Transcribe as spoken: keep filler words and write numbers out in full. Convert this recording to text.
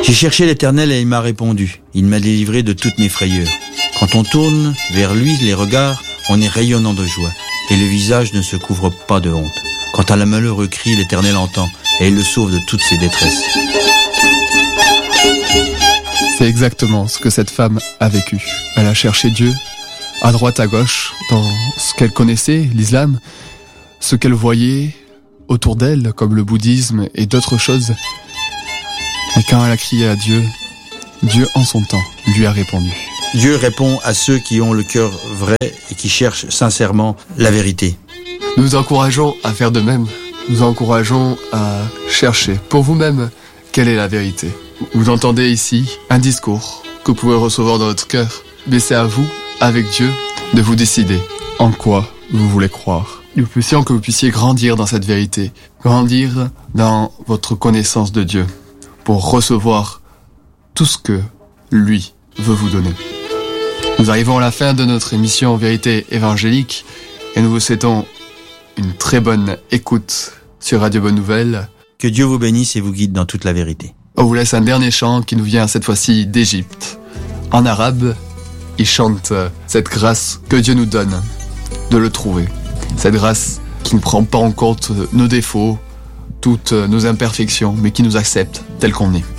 J'ai cherché l'Éternel et il m'a répondu. Il m'a délivré de toutes mes frayeurs. Quand on tourne vers lui les regards, on est rayonnant de joie et le visage ne se couvre pas de honte. Quand un malheureux crie, l'Éternel entend et il le sauve de toutes ses détresses. C'est exactement ce que cette femme a vécu. Elle a cherché Dieu à droite, à gauche, dans ce qu'elle connaissait, l'islam, ce qu'elle voyait autour d'elle, comme le bouddhisme et d'autres choses. Et quand elle a crié à Dieu, Dieu en son temps lui a répondu. Dieu répond à ceux qui ont le cœur vrai et qui cherchent sincèrement la vérité. Nous vous encourageons à faire de même. Nous encourageons à chercher pour vous-même quelle est la vérité. Vous entendez ici un discours que vous pouvez recevoir dans votre cœur, mais c'est à vous, avec Dieu, de vous décider en quoi vous voulez croire. Nous puissions que vous puissiez grandir dans cette vérité, grandir dans votre connaissance de Dieu, pour recevoir tout ce que lui veut vous donner. Nous arrivons à la fin de notre émission Vérité évangélique et nous vous souhaitons une très bonne écoute sur Radio Bonne Nouvelle. Que Dieu vous bénisse et vous guide dans toute la vérité. On vous laisse un dernier chant qui nous vient cette fois-ci d'Égypte. En arabe, il chante cette grâce que Dieu nous donne de le trouver. Cette grâce qui ne prend pas en compte nos défauts, toutes nos imperfections, mais qui nous accepte tel qu'on est.